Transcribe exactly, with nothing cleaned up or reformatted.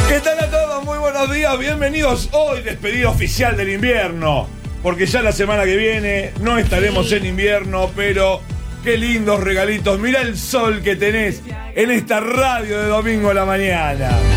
¿Qué tal a todos? Muy buenos días, bienvenidos. Hoy despedida oficial del invierno, porque ya la semana que viene no estaremos en invierno, pero qué lindos regalitos. Mirá el sol que tenés en esta radio de domingo a la mañana.